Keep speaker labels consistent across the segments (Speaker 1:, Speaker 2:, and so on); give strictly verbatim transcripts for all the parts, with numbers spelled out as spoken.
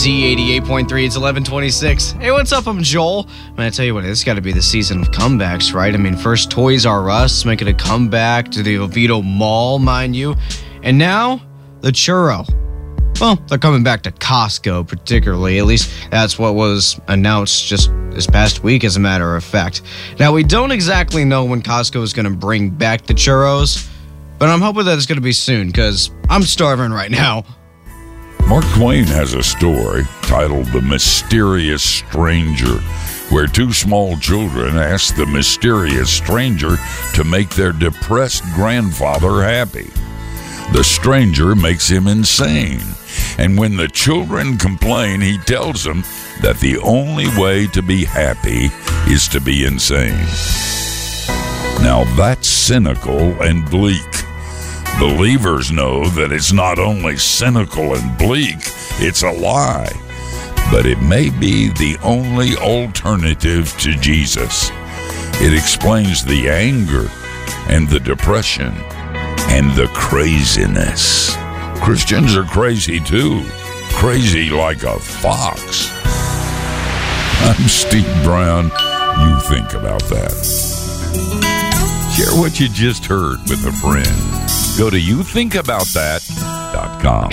Speaker 1: Z eighty-eight point three, it's eleven twenty-six. Hey, what's up? I'm Joel. Man, I tell you what, this got to be the season of comebacks, right? I mean, first Toys R Us making a comeback to the Oviedo Mall, mind you. And now, the churro. Well, they're coming back to Costco, particularly. At least that's what was announced just this past week, as a matter of fact. Now, we don't exactly know when Costco is going to bring back the churros, but I'm hoping that it's going to be soon, because I'm starving right now.
Speaker 2: Mark Twain has a story titled The Mysterious Stranger, where two small children ask the mysterious stranger to make their depressed grandfather happy. The stranger makes him insane, and when the children complain, he tells them that the only way to be happy is to be insane. Now that's cynical and bleak. Believers know that it's not only cynical and bleak, it's a lie. But it may be the only alternative to Jesus. It explains the anger and the depression and the craziness. Christians are crazy too. Crazy like a fox. I'm Steve Brown. You think about that. Share what you just heard with a friend. Go to you think about that dot com.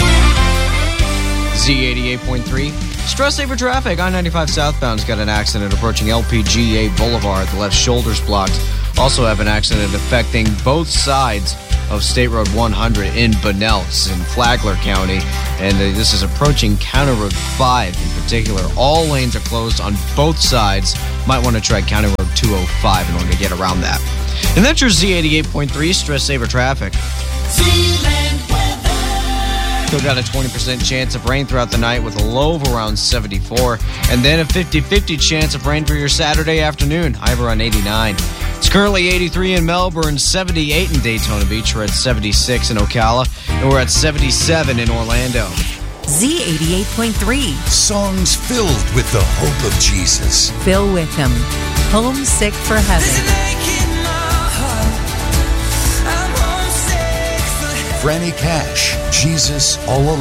Speaker 1: Z eighty-eight point three. Stress saver traffic. I ninety-five southbound's got an accident approaching L P G A Boulevard. The left shoulder's blocked. Also have an accident affecting both sides of State Road one hundred in Bunnell. It's in Flagler County. And uh, this is approaching County Road five in particular. All lanes are closed on both sides. Might want to try County Road two oh five in order to get around that. And that's your Z eighty-eight point three Stress Saver Traffic. Still got a twenty percent chance of rain throughout the night with a low of around seventy-four. And then a fifty-fifty chance of rain for your Saturday afternoon. High of around eighty-nine. It's currently eighty-three in Melbourne, seventy-eight in Daytona Beach. We're at seventy-six in Ocala. And we're at seventy-seven in Orlando.
Speaker 3: Z eighty-eight point three.
Speaker 4: Songs filled with the hope of Jesus.
Speaker 3: Phil Wickham, Homesick for Heaven.
Speaker 4: Franny Cash, Jesus All Alone.